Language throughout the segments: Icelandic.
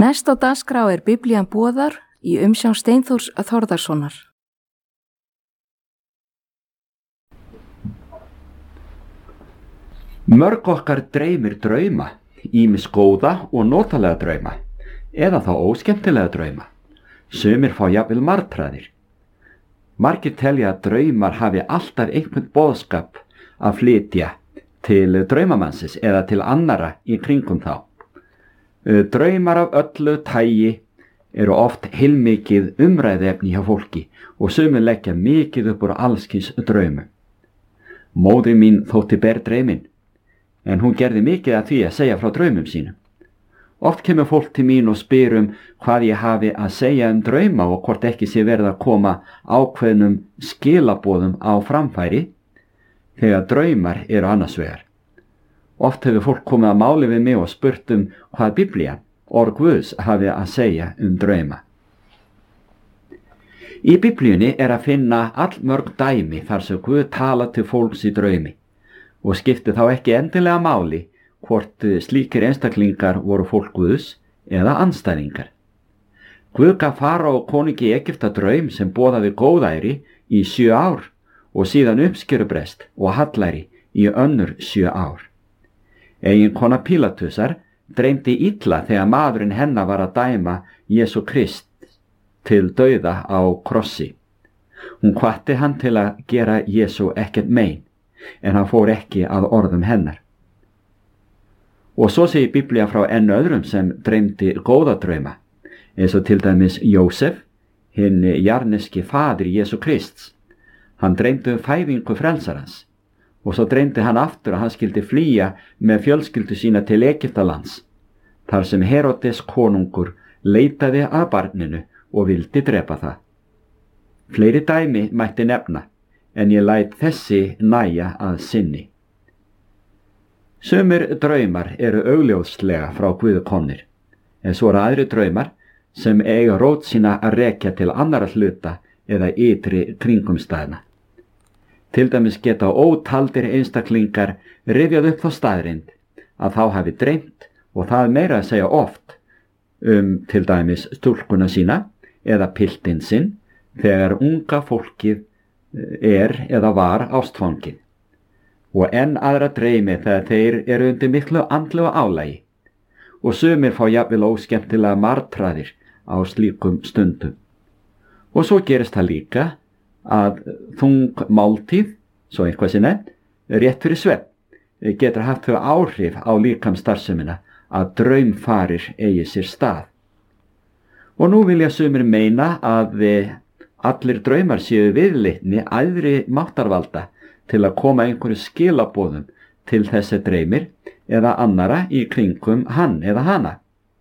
Næst á dagskrá Biblían boðar í umsjón Steinþórs Þórðarsonar. Mörg okkar dreymir drauma, ýmis góða og notalega drauma, eða þá óskemmtilega drauma. Sumir fá jafnvel martraðir. Margir telja að draumar hafi alltaf einhvern boðskap að flytja til draumamannsins eða til annara í kringum þá. Draumar af öllu tagi eru oft heilmikið umræðuefni hjá fólki og sumir leggja mikið upp úr allskins draumum. Móðir mín þótti berdraumin, en hún gerði mikið af því að segja frá draumum sínum. Oft kemur fólk til mín og spyr hvað ég hafi að segja drauma og hvort ekki sé verið að koma ákveðnum skilaboðum á framfæri þegar draumar eru annars vegar. Oft hefur fólk komið að máli við mig og spurt hvað Biblían, orð Guðs, hafi að segja drauma. Í Biblíunni er að finna allmörg dæmi þar sem Guð tala til fólks í draumi og skipti þá ekki endilega máli hvort slíkir einstaklingar voru fólk Guðs eða andstæðingar. Guð gaf Faraó konungi í Egypta draum sem boðaði góðæri í 7 ár og síðan uppskerubrest og hallæri í önnur 7 ár. Eiginkona Pílatusar dreymdi illa þegar maðurinn hennar var að dæma Jesú Krist til dauða á krossi. Hún hvatti hann til að gera Jesú ekkert mein, en hann fór ekki að orðum hennar. Og svo segir Biblía frá enn öðrum sem dreymdi góða drauma, eins og til dæmis Jósef, hinn jarneski faðir Jesú Krists. Hann dreymdi fæðingu frelsarans og svo dreymdi hann aftur að hann skyldi flýja með fjölskyldu sína til Egyptalands, þar sem Herodes konungur leitaði að barninu og vildi drepa það. Fleiri dæmi mætti nefna, en ég læt þessi nægja að sinni. Sumir draumar eru augljóslega frá Guði komnir, en svo eru aðrir draumar sem eiga rót sína að rekja til annarra hluta eða ytri kringumstæðna. Til dæmis geta ótaldir einstaklingar rifjað upp þá staðreind að þá hafi dreymt og það meira að segja oft til dæmis stúlkuna sína eða piltinn sinn þegar unga fólkið er eða var ástfangið. Og enn aðra dreymi þegar þeir eru undir miklu andlegu álagi og sumir fá jafnvel óskemmtilega martraðir á slíkum stundum. Og svo gerist það líka að þung máltíð, svo eitthvað sé nefnt, rétt fyrir svefn getur haft þau áhrif á líkamsstarfsemina að draumfarir eigi sér stað. Og nú vilja sumir meina að allir draumar séu viðleitni æðri máttarvalda til að koma einhverju skilaboðum til þessi dreymir eða annara í kringum hann eða hana.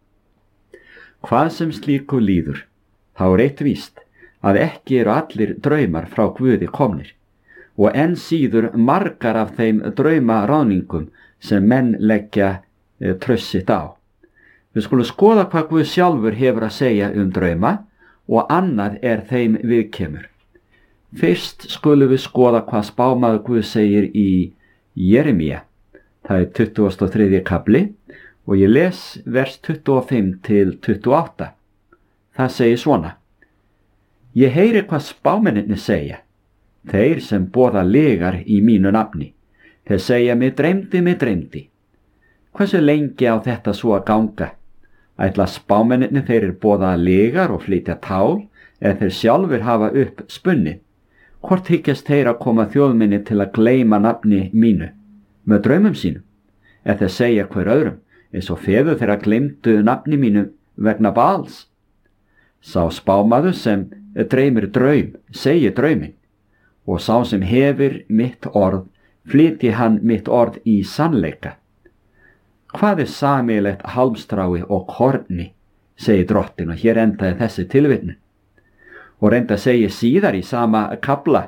Hvað sem slíku líður, þá er eitt víst að ekki eru allir draumar frá Guði komnir og enn síður margar af þeim draumaráðningum sem menn leggja traust sitt á. Við skulum skoða hvað Guð sjálfur hefur að segja drauma og annað er þeim viðkemur. Fyrst skulum við skoða hvað spámaður Guð segir í Jeremía. Það er 23. kafli og ég les vers 25 til 28. Það segir svona: Ég heyri hvað spámennirnir segja, þeir sem boða lygar í mínu nafni. Þeir segja, mig dreymdi. Hversu lengi á þetta svo að ganga? Ætla spámennirnir þeir boða lygar og flytja tál, eða þeir sjálfur hafa upp spunni? Hvort hyggjast þeir að koma þjóðminni til að gleyma nafni mínu með draumum sínum? Eða þeir segja hver öðrum, eins og feður þeirra gleymdu nafni mínu vegna Baals? Sá spámaður sem dreymir draum, segir drauminn, og sá sem hefur mitt orð, flytji hann mitt orð í sannleika. Hvað er sameiginlegt halmstrái og korni, segir Drottinn, og hér endaði þessi tilvitnun. Og reynda segir síðar í sama kafla